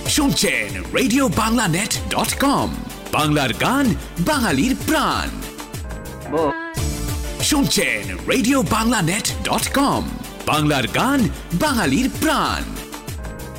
শুনছেন RadioBanglaNet.com, বাংলার গান বাঙালির প্রাণ। শুনছেন RadioBanglaNet.com, বাংলার গান বাঙালির প্রাণ।